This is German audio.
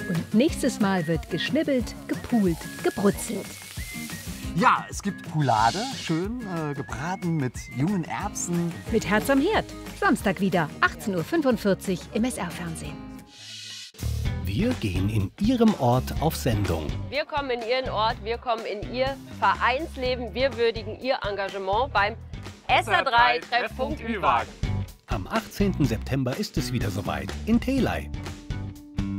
Und nächstes Mal wird geschnibbelt, gepult, gebrutzelt. Ja, es gibt Poulade, schön gebraten mit jungen Erbsen. Mit Herz am Herd. Samstag wieder, 18:45 Uhr im SR-Fernsehen. Wir gehen in Ihrem Ort auf Sendung. Wir kommen in Ihren Ort, wir kommen in Ihr Vereinsleben, wir würdigen Ihr Engagement beim SR3 Treffpunkt Ü-Wagen. Am 18. September ist es wieder soweit in Telei.